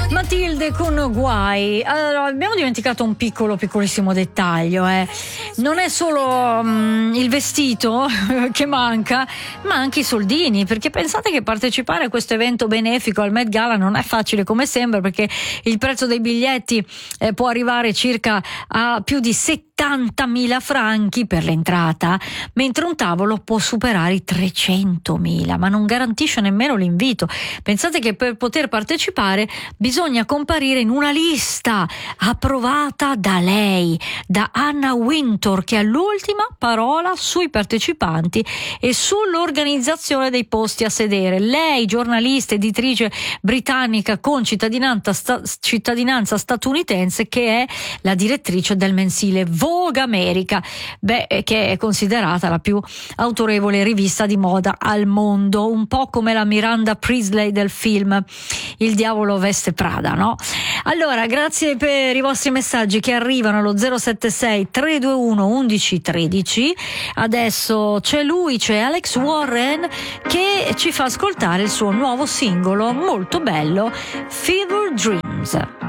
Matilde con Guai. Allora, abbiamo dimenticato un piccolissimo dettaglio. Non è solo il vestito che manca, ma anche i soldini, perché pensate che partecipare a questo evento benefico al Met Gala non è facile come sembra, perché il prezzo dei biglietti può arrivare circa a più di 70.000 franchi per l'entrata, mentre un tavolo può superare i 300.000, ma non garantisce nemmeno l'invito. Pensate che per poter partecipare bisogna comparire in una lista approvata da lei, da Anna Wintour, che ha l'ultima parola sui partecipanti e sull'organizzazione dei posti a sedere. Lei, giornalista, editrice britannica con cittadinanza statunitense, che è la direttrice del mensile Vogue America, che è considerata la più autorevole rivista di moda al mondo, un po' come la Miranda Priestley del film Il diavolo veste Prada, no? Allora, grazie per i vostri messaggi che arrivano allo 076 321 1113. Adesso c'è Alex Warren, che ci fa ascoltare il suo nuovo singolo molto bello, Fever Dreams.